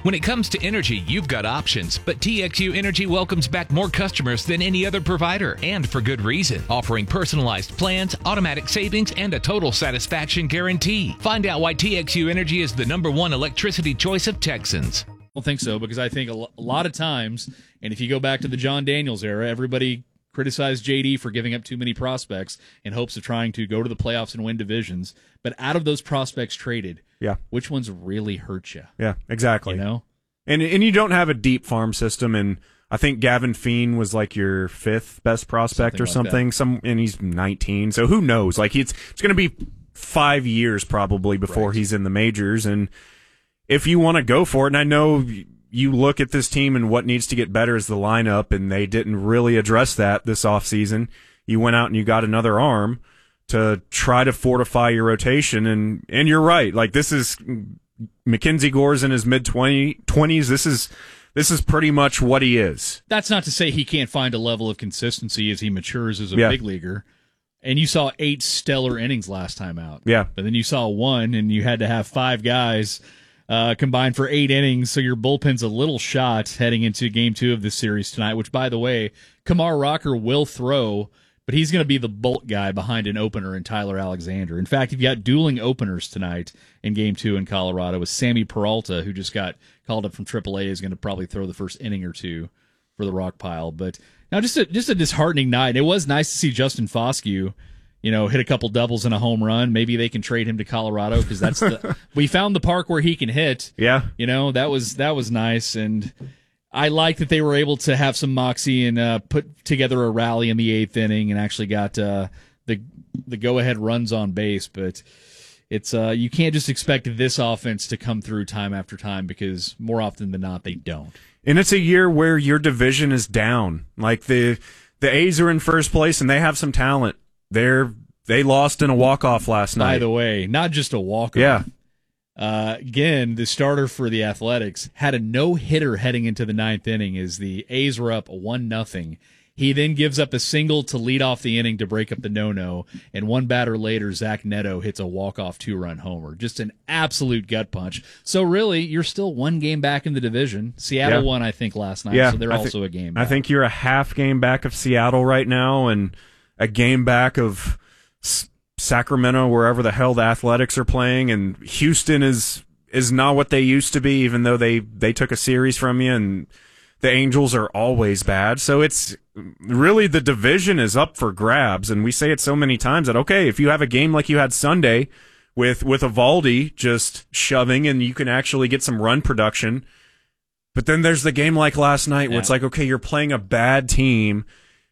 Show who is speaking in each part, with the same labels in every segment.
Speaker 1: When it comes to energy, you've got options, but TXU Energy welcomes back more customers than any other provider, and for good reason, offering personalized plans, automatic savings, and a total satisfaction guarantee. Find out why TXU Energy is the #1 electricity choice of Texans.
Speaker 2: I don't think so, because I think a lot of times, and if you go back to the John Daniels era, everybody criticized JD for giving up too many prospects in hopes of trying to go to the playoffs and win divisions. But out of those prospects traded, which ones really hurt you?
Speaker 3: Yeah, exactly.
Speaker 2: You know?
Speaker 3: And you don't have a deep farm system, and I think Gavin Feen was like your 5th best prospect or something. And he's 19, so who knows? Like it's going to be 5 years probably before he's in the majors. And if you want to go for it, and I know you look at this team and what needs to get better is the lineup, and they didn't really address that this offseason. You went out and you got another arm to try to fortify your rotation, and you're right. Like, this is Mackenzie Gore's in his mid-20s. This is pretty much what he is.
Speaker 2: That's not to say he can't find a level of consistency as he matures as a big leaguer. And you saw 8 stellar innings last time out.
Speaker 3: Yeah.
Speaker 2: But then you saw 1, and you had to have 5 guys combined for 8 innings, so your bullpen's a little shot heading into Game 2 of this series tonight, which, by the way, Kumar Rocker will throw, but he's going to be the bulk guy behind an opener in Tyler Alexander. In fact, you've got dueling openers tonight in Game 2 in Colorado with Sammy Peralta, who just got called up from AAA, is going to probably throw the first inning or two for the Rock Pile. But now just a disheartening night. It was nice to see Justin Foscue, hit a couple doubles and a home run. Maybe they can trade him to Colorado, because that's we found the park where he can hit.
Speaker 3: Yeah.
Speaker 2: That was nice. And I like that they were able to have some moxie and put together a rally in the 8th inning and actually got the go-ahead runs on base. But it's you can't just expect this offense to come through time after time, because more often than not they don't.
Speaker 3: And it's a year where your division is down. Like the A's are in first place and they have some talent. They lost in a walk-off last night.
Speaker 2: By the way, not just a walk-off.
Speaker 3: Yeah.
Speaker 2: Again, the starter for the Athletics had a no-hitter heading into the 9th inning as the A's were up 1-0. He then gives up a single to lead off the inning to break up the no-no, and one batter later, Zach Neto hits a walk-off 2-run homer. Just an absolute gut punch. So really, you're still 1 game back in the division. Seattle won, I think, last night, so they're also a game back.
Speaker 3: I think you're a half game back of Seattle right now, and a game back of Sacramento, wherever the hell the Athletics are playing, and Houston is not what they used to be, even though they took a series from you, and the Angels are always bad. So it's really, the division is up for grabs, and we say it so many times that, okay, if you have a game like you had Sunday with Eovaldi just shoving and you can actually get some run production, but then there's the game like last night where it's like, okay, you're playing a bad team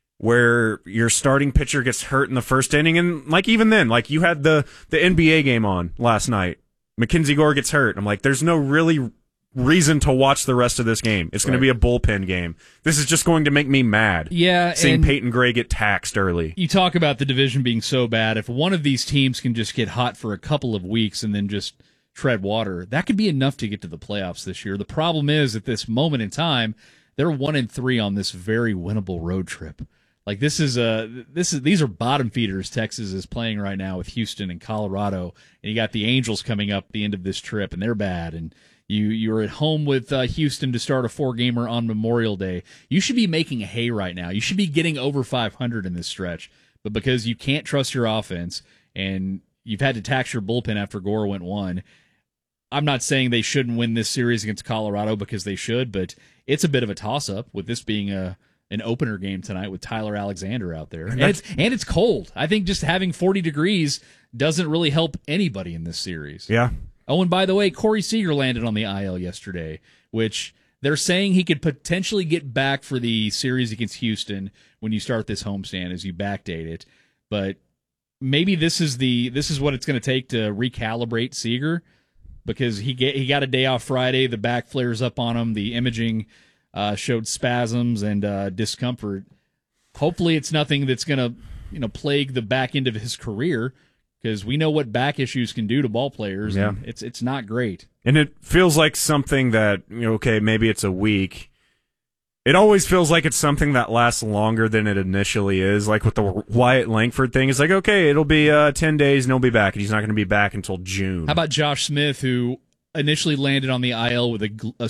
Speaker 3: where your starting pitcher gets hurt in the first inning, and like even then, like you had the NBA game on last night, Mackenzie Gore gets hurt. I'm like, there's no really reason to watch the rest of this game. It's going to be a bullpen game. This is just going to make me mad.
Speaker 2: Yeah,
Speaker 3: seeing Peyton Gray get taxed early.
Speaker 2: You talk about the division being so bad. If one of these teams can just get hot for a couple of weeks and then just tread water, that could be enough to get to the playoffs this year. The problem is, at this moment in time, they're 1-3 on this very winnable road trip. Like, these are bottom feeders Texas is playing right now with Houston and Colorado, and you got the Angels coming up at the end of this trip, and they're bad. And you're at home with Houston to start a 4-gamer on Memorial Day. You should be making hay right now. You should be getting over 500 in this stretch, but because you can't trust your offense and you've had to tax your bullpen after Gore went 1. I'm not saying they shouldn't win this series against Colorado, because they should, but it's a bit of a toss-up with this being an opener game tonight with Tyler Alexander out there. And it's cold. I think just having 40 degrees doesn't really help anybody in this series.
Speaker 3: Yeah.
Speaker 2: Oh, and by the way, Corey Seager landed on the IL yesterday, which they're saying he could potentially get back for the series against Houston when you start this homestand as you backdate it. But maybe this is what it's going to take to recalibrate Seager, because he got a day off Friday. The back flares up on him. The imaging showed spasms and discomfort. Hopefully it's nothing that's going to plague the back end of his career, because we know what back issues can do to ball players.
Speaker 3: Yeah.
Speaker 2: And it's not great. And
Speaker 3: it feels like something that, okay, maybe it's a week. It always feels like it's something that lasts longer than it initially is. Like with the Wyatt Langford thing, it's like, okay, it'll be 10 days and he'll be back, and he's not going to be back until June.
Speaker 2: How about Josh Smith, who initially landed on the IL with a